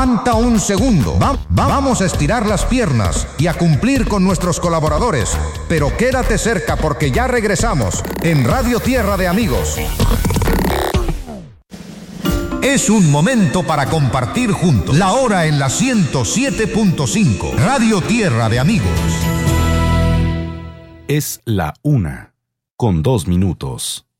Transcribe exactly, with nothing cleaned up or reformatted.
Aguanta un segundo. Va- vamos a estirar las piernas y a cumplir con nuestros colaboradores. Pero quédate cerca porque ya regresamos en Radio Tierra de Amigos. Es un momento para compartir juntos. La hora en la ciento siete punto cinco. Radio Tierra de Amigos. Es la una, con dos minutos.